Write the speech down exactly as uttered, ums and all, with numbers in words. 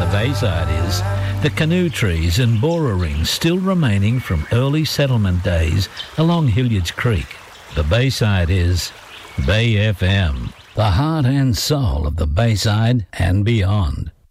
the Bayside is the canoe trees and borer rings still remaining from early settlement days along Hilliard's Creek. The Bayside is Bay F M, the heart and soul of the Bayside and beyond.